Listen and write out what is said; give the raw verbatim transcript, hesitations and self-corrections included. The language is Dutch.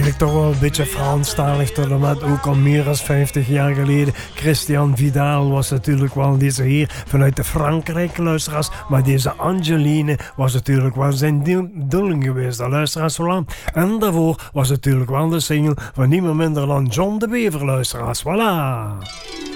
eigenlijk toch wel een beetje Franstalig tot en met ook al meer dan vijftig jaar geleden. Christian Vidal was natuurlijk wel deze heer vanuit de Frankrijk, luisteraars. Maar deze Angeline was natuurlijk wel zijn doeling geweest, luisteraars. Voilà. En daarvoor was natuurlijk wel de single van niemand minder dan John de Bever, luisteraars. Voilà.